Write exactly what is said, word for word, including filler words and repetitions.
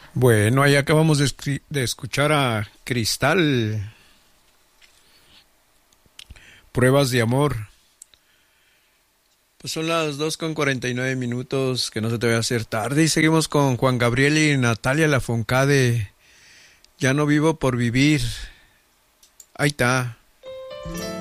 Bueno, ahí acabamos de, escri- de escuchar a Cristal, Pruebas de Amor. Pues son las dos con cuarenta y nueve minutos, que no se te vaya a hacer tarde. Y seguimos con Juan Gabriel y Natalia Lafoncade. Ya no vivo por vivir. Ahí está.